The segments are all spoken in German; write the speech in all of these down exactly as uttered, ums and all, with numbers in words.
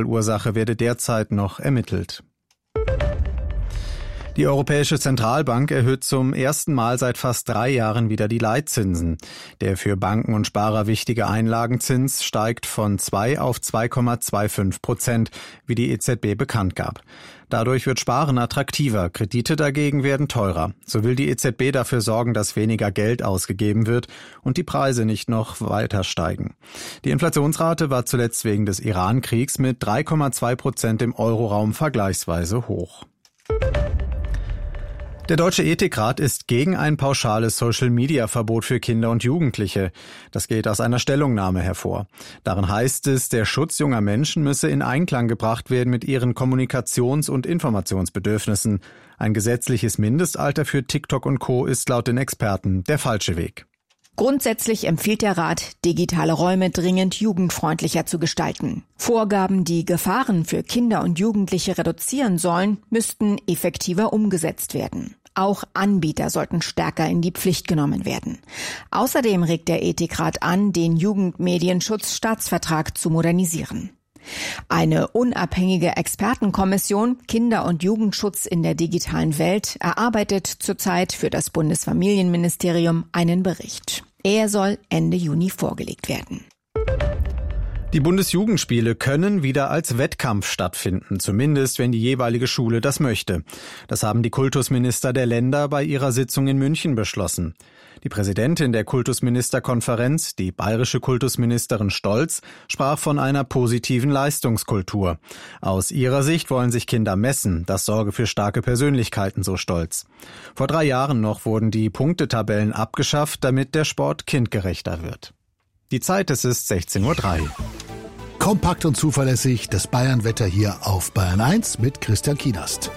Unfallursache werde derzeit noch ermittelt. Die Europäische Zentralbank erhöht zum ersten Mal seit fast drei Jahren wieder die Leitzinsen. Der für Banken und Sparer wichtige Einlagenzins steigt von zwei auf zwei Komma fünfundzwanzig Prozent, wie die E Z B bekannt gab. Dadurch wird Sparen attraktiver, Kredite dagegen werden teurer. So will die E Z B dafür sorgen, dass weniger Geld ausgegeben wird und die Preise nicht noch weiter steigen. Die Inflationsrate war zuletzt wegen des Iran-Kriegs mit drei Komma zwei Prozent im Euroraum vergleichsweise hoch. Der Deutsche Ethikrat ist gegen ein pauschales Social-Media-Verbot für Kinder und Jugendliche. Das geht aus einer Stellungnahme hervor. Darin heißt es, der Schutz junger Menschen müsse in Einklang gebracht werden mit ihren Kommunikations- und Informationsbedürfnissen. Ein gesetzliches Mindestalter für TikTok und Co. ist laut den Experten der falsche Weg. Grundsätzlich empfiehlt der Rat, digitale Räume dringend jugendfreundlicher zu gestalten. Vorgaben, die Gefahren für Kinder und Jugendliche reduzieren sollen, müssten effektiver umgesetzt werden. Auch Anbieter sollten stärker in die Pflicht genommen werden. Außerdem regt der Ethikrat an, den Jugendmedienschutzstaatsvertrag zu modernisieren. Eine unabhängige Expertenkommission Kinder- und Jugendschutz in der digitalen Welt erarbeitet zurzeit für das Bundesfamilienministerium einen Bericht. Er soll Ende Juni vorgelegt werden. Die Bundesjugendspiele können wieder als Wettkampf stattfinden, zumindest wenn die jeweilige Schule das möchte. Das haben die Kultusminister der Länder bei ihrer Sitzung in München beschlossen. Die Präsidentin der Kultusministerkonferenz, die bayerische Kultusministerin Stolz, sprach von einer positiven Leistungskultur. Aus ihrer Sicht wollen sich Kinder messen, das sorge für starke Persönlichkeiten, so Stolz. Vor drei Jahren noch wurden die Punktetabellen abgeschafft, damit der Sport kindgerechter wird. Die Zeit, es ist sechzehn Uhr drei. Kompakt und zuverlässig das Bayern-Wetter hier auf Bayern eins mit Christian Kienast.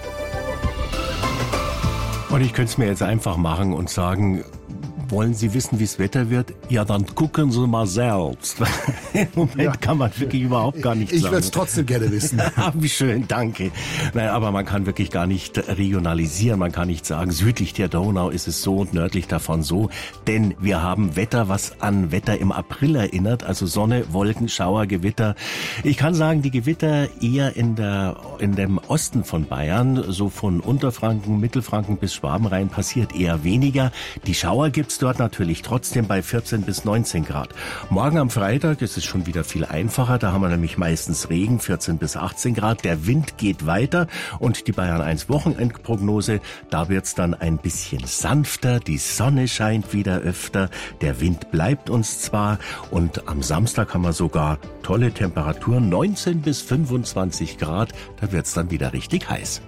Und ich könnte es mir jetzt einfach machen und sagen, wollen Sie wissen, wie das Wetter wird? Ja, dann gucken Sie mal selbst. Im Moment ja. kann man wirklich überhaupt gar nichts ich sagen. Ich würde es trotzdem gerne wissen. Wie schön, danke. Nein, aber man kann wirklich gar nicht regionalisieren. Man kann nicht sagen, südlich der Donau ist es so und nördlich davon so. Denn wir haben Wetter, was an Wetter im April erinnert. Also Sonne, Wolken, Schauer, Gewitter. Ich kann sagen, die Gewitter eher in der in dem Osten von Bayern, so von Unterfranken, Mittelfranken bis Schwabenrhein passiert eher weniger. Die Schauer gibt's dort natürlich trotzdem bei vierzehn bis neunzehn Grad. Morgen am Freitag ist es schon wieder viel einfacher. Da haben wir nämlich meistens Regen, vierzehn bis achtzehn Grad. Der Wind geht weiter und die Bayern eins Wochenendprognose, da wird's dann ein bisschen sanfter. Die Sonne scheint wieder öfter. Der Wind bleibt uns zwar und am Samstag haben wir sogar tolle Temperaturen, neunzehn bis fünfundzwanzig Grad. Da wird's dann wieder richtig heiß.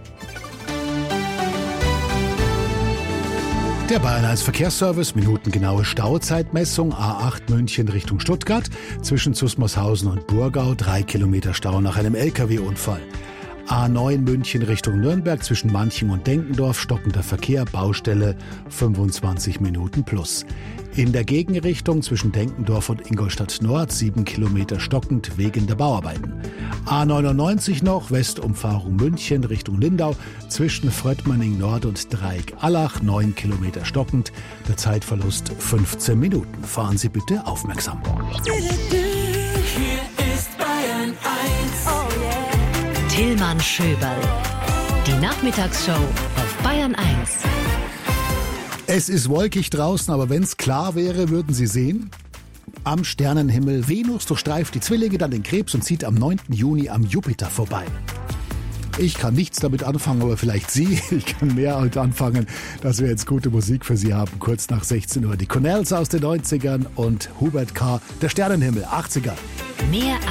Der Bayern eins Verkehrsservice, minutengenaue Stauzeitmessung, A acht München Richtung Stuttgart, zwischen Zusmarshausen und Burgau, drei Kilometer Stau nach einem L K W-Unfall. A neun München Richtung Nürnberg, zwischen Manching und Denkendorf, stockender Verkehr, Baustelle, fünfundzwanzig Minuten plus. In der Gegenrichtung zwischen Denkendorf und Ingolstadt Nord, sieben Kilometer stockend wegen der Bauarbeiten. A neunundneunzig noch, Westumfahrung München Richtung Lindau, zwischen Fröttmanning Nord und Dreieck Allach, neun Kilometer stockend, der Zeitverlust fünfzehn Minuten. Fahren Sie bitte aufmerksam. Hier ist Bayern eins. Oh yeah. Tillmann Schöberl. Die Nachmittagsshow auf Bayern eins. Es ist wolkig draußen, aber wenn es klar wäre, würden Sie sehen, am Sternenhimmel Venus durchstreift die Zwillinge, dann den Krebs und zieht am neunten Juni am Jupiter vorbei. Ich kann nichts damit anfangen, aber vielleicht Sie. Ich kann mehr damit anfangen, dass wir jetzt gute Musik für Sie haben. Kurz nach sechzehn Uhr die Cornells aus den neunzigern und Hubert K., der Sternenhimmel, achtziger. Mehr